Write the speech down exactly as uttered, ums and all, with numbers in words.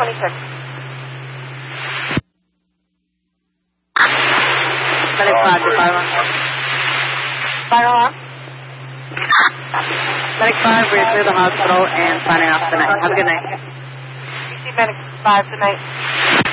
twenty-six. Medic five to five one. Final off? Medic five, we're through the hospital and signing off tonight. Have a good night. B C Medic five tonight.